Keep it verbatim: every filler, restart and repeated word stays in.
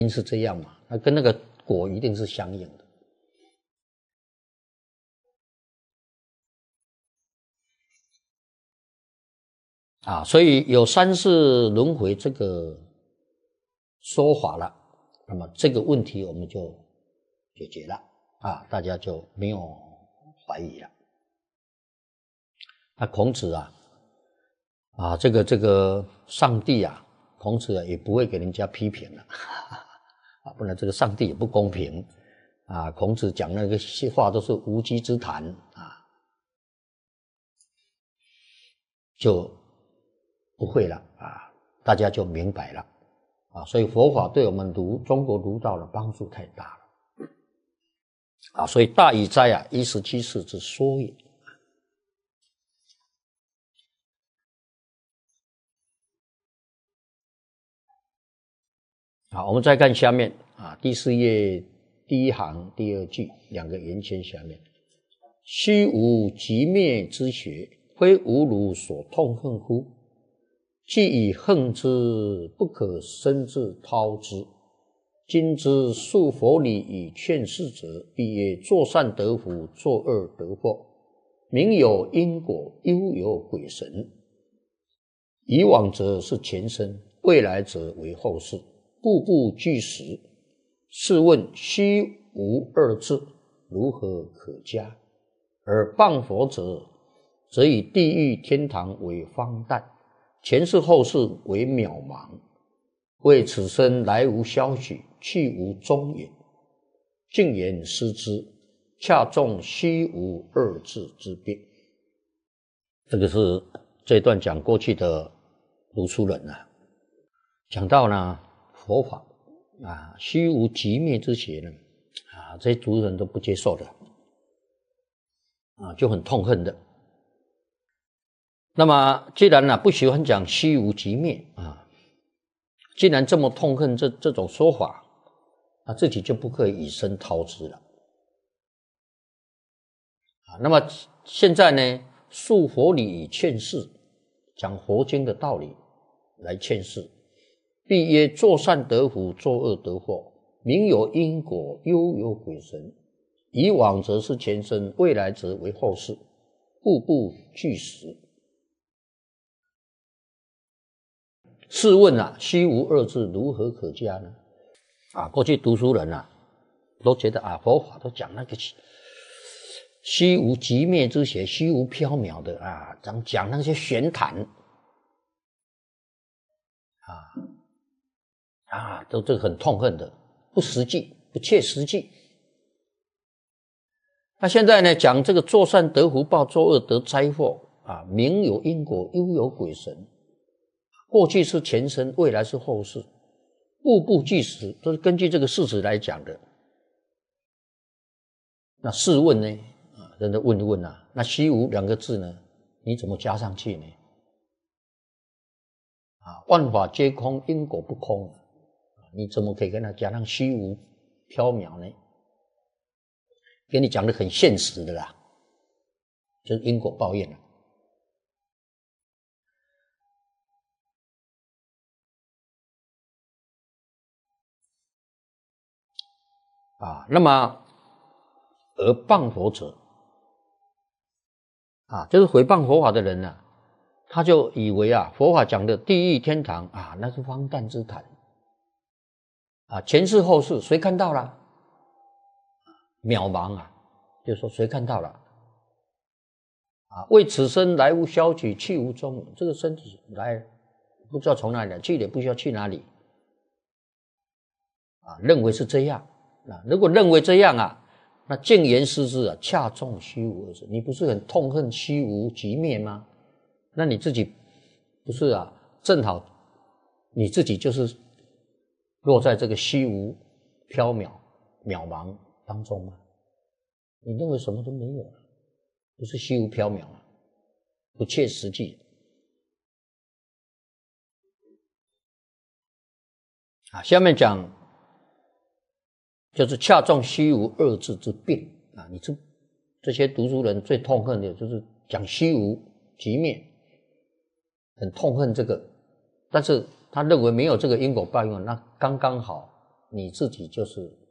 因是这样嘛，那跟那个果一定是相应的。啊，所以有三世轮回这个说法了，那么这个问题我们就解决了啊，大家就没有怀疑了。那孔子啊，啊，这个这个上帝啊，孔子啊也不会给人家批评了，啊，不然这个上帝也不公平啊。孔子讲那个话都是无稽之谈啊，就不会了啊，大家就明白了啊。所以佛法对我们儒中国儒道的帮助太大了啊。所以大禹哉啊，一十七世之说也。好，我们再看下面啊，第四页第一行第二句两个圆圈下面，虚无极灭之学，非吾汝所痛恨乎？既以恨之，不可生之韬之。今之述佛理以劝世者，必曰作善得福，作恶得祸。名有因果，悠有鬼神。以往者是前生，未来者为后世。步步俱实，试问虚无二字如何可嘉？而谤佛者，则以地狱天堂为荒诞，前世后世为渺茫，为此生来无消息，去无踪影，竟言失之，恰中虚无二字之病。这个是这段讲过去的读书人啊，讲到呢佛法啊，虚无极灭之邪呢，啊，这些读人都不接受的，啊，就很痛恨的。那么既然呢、啊、不喜欢讲虚无极灭啊，既然这么痛恨这这种说法，那自己就不可以以身韬之了。啊，那么现在呢，述佛理以劝世，讲佛经的道理来劝世。必曰作善得福，作恶得祸。名有因果，悠有鬼神。以往则是前生，未来则为后世。步步俱实。试问啊，虚无二字如何可嘉呢？啊，过去读书人啊，都觉得啊，佛法都讲那个虚无极灭之邪，虚无缥缈的啊，讲讲那些玄谈啊。啊，都这个很痛恨的，不实际，不切实际。那现在呢，讲这个作善得福报，作恶得灾祸啊，名有因果，悠有鬼神。过去是前生，未来是后世，步步俱实，都是根据这个事实来讲的。那试问呢？啊，人家问一问啊，那虚无两个字呢，你怎么加上去呢？啊，万法皆空，因果不空。你怎么可以跟他加上虚无缥缈呢？跟你讲的很现实的啦，就是因果报应了。啊，那么而谤佛者，啊，就是毁谤佛法的人呢、啊，他就以为啊，佛法讲的地狱天堂啊，那是荒诞之谈。啊，前世后世谁看到了？渺茫啊，就是说谁看到了？啊，为此生来无消息，去无踪影。这个身体来不知道从哪里来，去也不知道去哪里。啊，认为是这样。啊，如果认为这样啊，那净言失之啊，恰中虚无二字。你不是很痛恨虚无极灭吗？那你自己不是啊，正好你自己就是落在这个虚无缥缈渺茫当中吗？你认为什么都没有，不是虚无缥缈啊，不切实际啊。下面讲就是恰中虚无二字之病啊。你这这些读书人最痛恨的就是讲虚无极灭，很痛恨这个，但是他认为没有这个因果报应，那刚刚好你自己就是